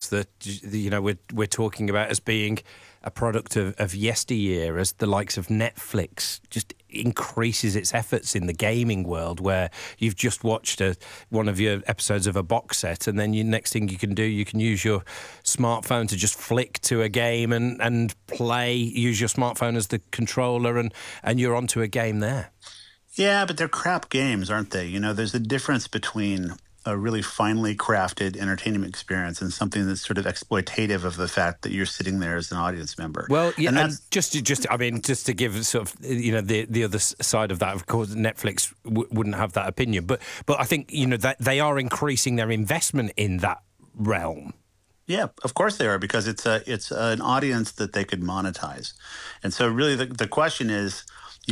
that we're talking about as being a product of yesteryear, as the likes of Netflix just increases its efforts in the gaming world, where you've just watched one of your episodes of a box set, and then next thing you can do, you can use your smartphone to just flick to a game and play, use your smartphone as the controller, and you're onto a game there. Yeah, but they're crap games, aren't they? There's a difference between a really finely crafted entertainment experience and something that's sort of exploitative of the fact that you're sitting there as an audience member. Well, yeah, and just to give sort of the other side of that, of course, Netflix wouldn't have that opinion, but I think that they are increasing their investment in that realm. Yeah, of course they are, because it's an audience that they could monetize, and so really the question is,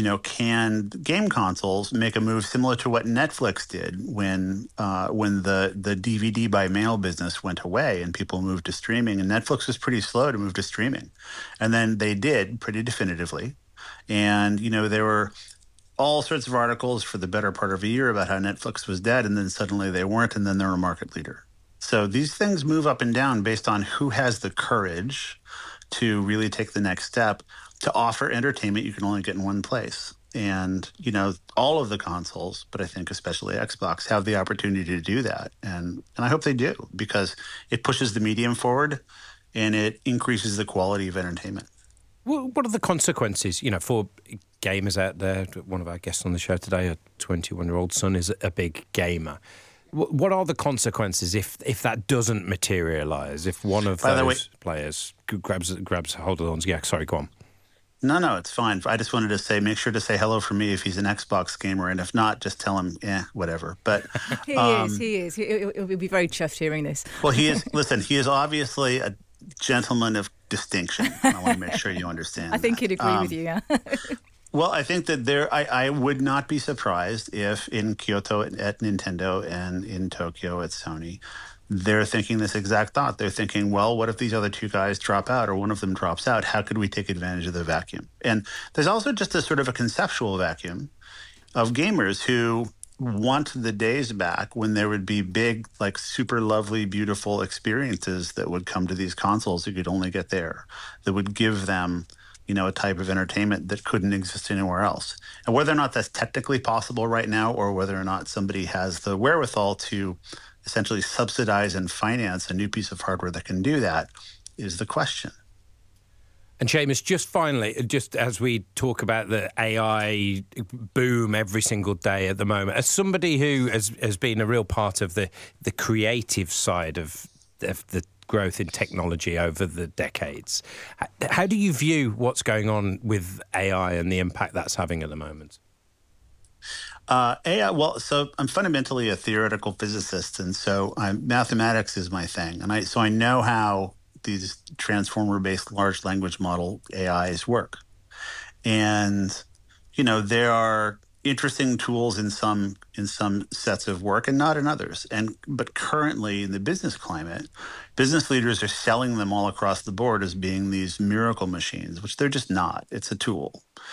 can game consoles make a move similar to what Netflix did when the DVD by mail business went away and people moved to streaming? And Netflix was pretty slow to move to streaming, and then they did pretty definitively. And there were all sorts of articles for the better part of a year about how Netflix was dead, and then suddenly they weren't, and then they're a market leader. So these things move up and down based on who has the courage to really take the next step to offer entertainment you can only get in one place. And, all of the consoles, but I think especially Xbox, have the opportunity to do that. And I hope they do, because it pushes the medium forward and it increases the quality of entertainment. Well, what are the consequences, for gamers out there? One of our guests on the show today, a 21-year-old son, is a big gamer. What are the consequences if that doesn't materialise, if one of those players grabs hold of the horns? Yeah, sorry, go on. No, it's fine. I just wanted to make sure to say hello for me if he's an Xbox gamer, and if not, just tell him, whatever. But he is. He'll be very chuffed hearing this. Well, he is. Listen, he is obviously a gentleman of distinction. I want to make sure you understand. I think he'd agree with you. Yeah. Well, I think that I would not be surprised if in Kyoto at Nintendo and in Tokyo at Sony, they're thinking this exact thought. They're thinking, well, what if these other two guys drop out, or one of them drops out? How could we take advantage of the vacuum? And there's also just a sort of a conceptual vacuum of gamers who want the days back when there would be big, like super lovely, beautiful experiences that would come to these consoles you could only get there, that would give them a type of entertainment that couldn't exist anywhere else. And whether or not that's technically possible right now, or whether or not somebody has the wherewithal to essentially subsidize and finance a new piece of hardware that can do that, is the question. And Seamus, just finally, just as we talk about the AI boom every single day at the moment, as somebody who has been a real part of the creative side of the growth in technology over the decades, how do you view what's going on with AI and the impact that's having at the moment? AI, well, so I'm fundamentally a theoretical physicist, and so mathematics is my thing. And I know how these transformer-based large language model AIs work. And, there are interesting tools in some sets of work and not in others. But currently in the business climate, business leaders are selling them all across the board as being these miracle machines, which they're just not. It's a tool.